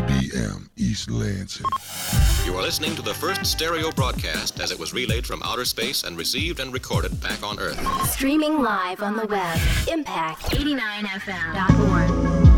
IBM, East Lansing. You are listening to the first stereo broadcast as it was relayed from outer space and received and recorded back on Earth. Streaming live on the web, impact89fm.org.